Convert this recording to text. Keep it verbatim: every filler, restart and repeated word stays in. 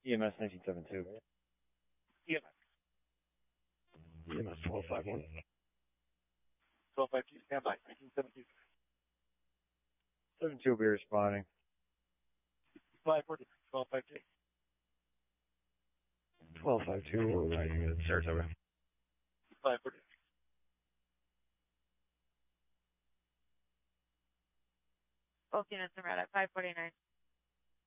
E M S nineteen seventy-two. E M S. E M S twelve five one. twelve five two, stand by. nineteen seventy-two. seven two will be responding. five forty, twelve five two. twelve five two, we're riding at Saratoga. five forty. Both units are at five forty-nine.